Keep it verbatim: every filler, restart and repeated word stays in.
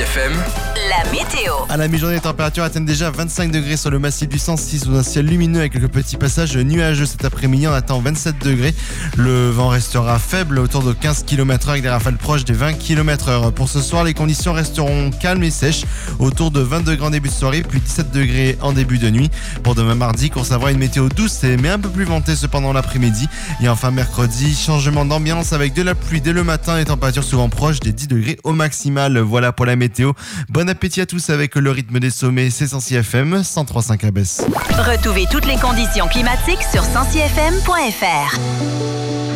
F M, la météo. À la mi-journée, les températures atteignent déjà vingt-cinq degrés sur le massif du cent six sous un ciel lumineux avec quelques petits passages nuageux. Cet après-midi, on attend vingt-sept degrés. Le vent restera faible autour de quinze kilomètres heure avec des rafales proches des vingt kilomètres heure. Pour ce soir, les conditions resteront calmes et sèches autour de vingt degrés en début de soirée puis dix-sept degrés en début de nuit. Pour demain mardi, qu'on savoir une météo douce mais un peu plus ventée cependant l'après-midi. Et enfin mercredi, changement d'ambiance avec de la pluie dès le matin et températures souvent proches des dix degrés au maximal. Voilà pour la météo. Bon appétit à tous avec le rythme des sommets, c'est Sancy F M cent trois virgule cinq à Besse. Retrouvez toutes les conditions climatiques sur sancy f m point f r.